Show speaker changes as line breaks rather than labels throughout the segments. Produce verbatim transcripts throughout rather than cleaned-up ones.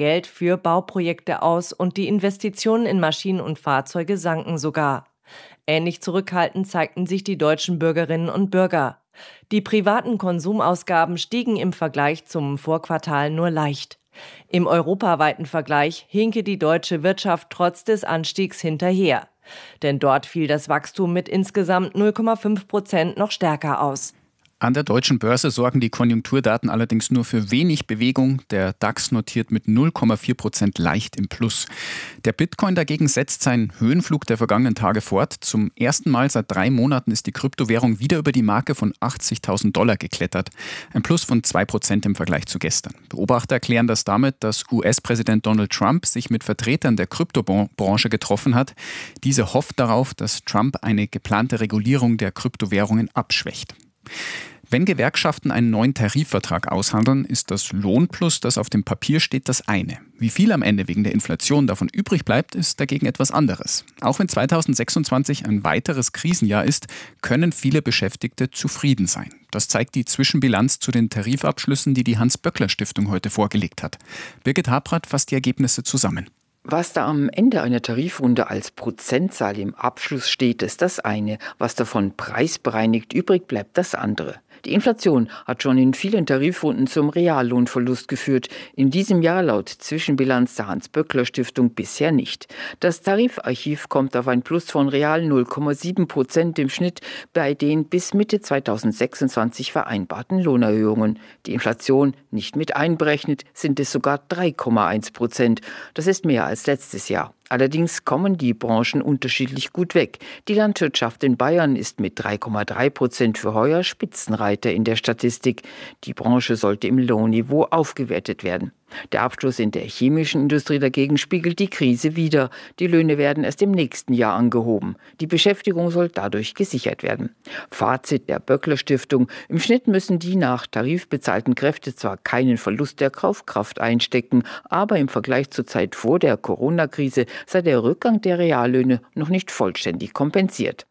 Geld für Bauprojekte aus und die Investitionen in Maschinen und Fahrzeuge sanken sogar. Ähnlich zurückhaltend zeigten sich die deutschen Bürgerinnen und Bürger. Die privaten Konsumausgaben stiegen im Vergleich zum Vorquartal nur leicht. Im europaweiten Vergleich hinke die deutsche Wirtschaft trotz des Anstiegs hinterher. Denn dort fiel das Wachstum mit insgesamt null Komma fünf Prozent noch stärker aus.
An der deutschen Börse sorgen die Konjunkturdaten allerdings nur für wenig Bewegung. Der DAX notiert mit null Komma vier Prozent leicht im Plus. Der Bitcoin dagegen setzt seinen Höhenflug der vergangenen Tage fort. Zum ersten Mal seit drei Monaten ist die Kryptowährung wieder über die Marke von achtzigtausend Dollar geklettert. Ein Plus von zwei Prozent im Vergleich zu gestern. Beobachter erklären das damit, dass U S-Präsident Donald Trump sich mit Vertretern der Kryptobranche getroffen hat. Diese hofft darauf, dass Trump eine geplante Regulierung der Kryptowährungen abschwächt. Wenn Gewerkschaften einen neuen Tarifvertrag aushandeln, ist das Lohnplus, das auf dem Papier steht, das eine. Wie viel am Ende wegen der Inflation davon übrig bleibt, ist dagegen etwas anderes. Auch wenn zweitausendsechsundzwanzig ein weiteres Krisenjahr ist, können viele Beschäftigte zufrieden sein. Das zeigt die Zwischenbilanz zu den Tarifabschlüssen, die die Hans-Böckler-Stiftung heute vorgelegt hat. Birgit Habrath fasst die Ergebnisse zusammen.
Was da am Ende einer Tarifrunde als Prozentzahl im Abschluss steht, ist das eine. Was davon preisbereinigt übrig bleibt, das andere. Die Inflation hat schon in vielen Tarifrunden zum Reallohnverlust geführt. In diesem Jahr laut Zwischenbilanz der Hans-Böckler-Stiftung bisher nicht. Das Tarifarchiv kommt auf ein Plus von real null Komma sieben Prozent im Schnitt bei den bis Mitte zweitausendsechsundzwanzig vereinbarten Lohnerhöhungen. Die Inflation nicht mit einberechnet, sind es sogar drei Komma eins Prozent. Das ist mehr als letztes Jahr. Allerdings kommen die Branchen unterschiedlich gut weg. Die Landwirtschaft in Bayern ist mit drei Komma drei Prozent für heuer Spitzenreiter in der Statistik. Die Branche sollte im Lohnniveau aufgewertet werden. Der Abschluss in der chemischen Industrie dagegen spiegelt die Krise wider. Die Löhne werden erst im nächsten Jahr angehoben. Die Beschäftigung soll dadurch gesichert werden. Fazit der Böckler-Stiftung: Im Schnitt müssen die nach Tarif bezahlten Kräfte zwar keinen Verlust der Kaufkraft einstecken, aber im Vergleich zur Zeit vor der Corona-Krise sei der Rückgang der Reallöhne noch nicht vollständig kompensiert.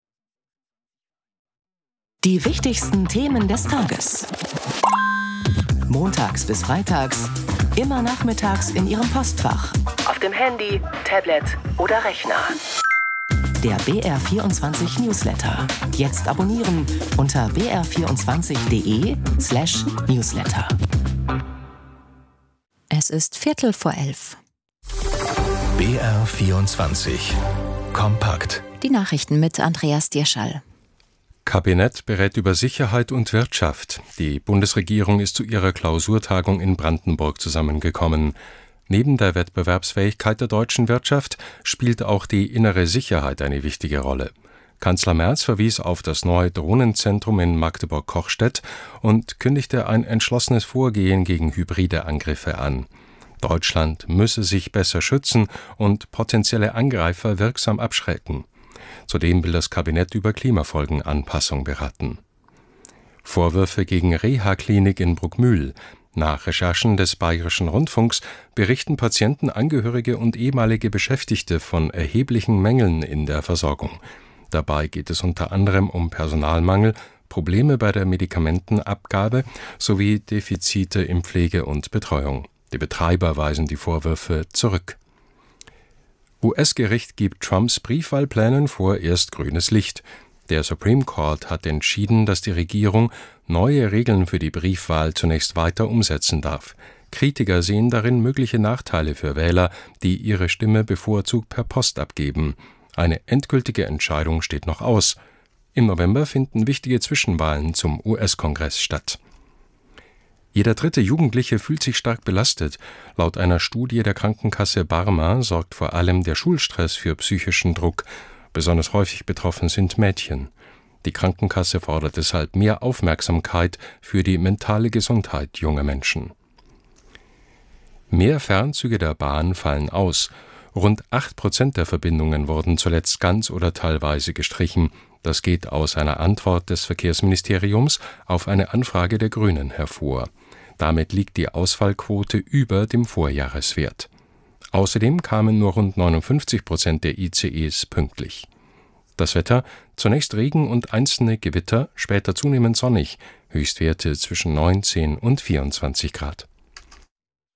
Die wichtigsten Themen des Tages. Montags bis freitags, immer nachmittags in Ihrem Postfach. Auf dem Handy, Tablet oder Rechner. Der B R vierundzwanzig Newsletter. Jetzt abonnieren unter b r vierundzwanzig punkt d e slash newsletter.
Es ist Viertel vor elf.
B R vierundzwanzig. Kompakt.
Die Nachrichten mit Andreas Dierschall.
Kabinett berät über Sicherheit und Wirtschaft. Die Bundesregierung ist zu ihrer Klausurtagung in Brandenburg zusammengekommen. Neben der Wettbewerbsfähigkeit der deutschen Wirtschaft spielt auch die innere Sicherheit eine wichtige Rolle. Kanzler Merz verwies auf das neue Drohnenzentrum in Magdeburg-Kochstedt und kündigte ein entschlossenes Vorgehen gegen hybride Angriffe an. Deutschland müsse sich besser schützen und potenzielle Angreifer wirksam abschrecken. Zudem will das Kabinett über Klimafolgenanpassung beraten. Vorwürfe gegen Reha-Klinik in Bruckmühl. Nach Recherchen des Bayerischen Rundfunks berichten Patienten, Angehörige und ehemalige Beschäftigte von erheblichen Mängeln in der Versorgung. Dabei geht es unter anderem um Personalmangel, Probleme bei der Medikamentenabgabe sowie Defizite in Pflege und Betreuung. Die Betreiber weisen die Vorwürfe zurück. U S-Gericht gibt Trumps Briefwahlplänen vorerst grünes Licht. Der Supreme Court hat entschieden, dass die Regierung neue Regeln für die Briefwahl zunächst weiter umsetzen darf. Kritiker sehen darin mögliche Nachteile für Wähler, die ihre Stimme bevorzugt per Post abgeben. Eine endgültige Entscheidung steht noch aus. Im November finden wichtige Zwischenwahlen zum U S-Kongress statt. Jeder dritte Jugendliche fühlt sich stark belastet. Laut einer Studie der Krankenkasse Barmer sorgt vor allem der Schulstress für psychischen Druck. Besonders häufig betroffen sind Mädchen. Die Krankenkasse fordert deshalb mehr Aufmerksamkeit für die mentale Gesundheit junger Menschen. Mehr Fernzüge der Bahn fallen aus. Rund acht Prozent der Verbindungen wurden zuletzt ganz oder teilweise gestrichen. Das geht aus einer Antwort des Verkehrsministeriums auf eine Anfrage der Grünen hervor. Damit liegt die Ausfallquote über dem Vorjahreswert. Außerdem kamen nur rund neunundfünfzig Prozent der I C Es pünktlich. Das Wetter: zunächst Regen und einzelne Gewitter, später zunehmend sonnig, Höchstwerte zwischen neunzehn und vierundzwanzig Grad.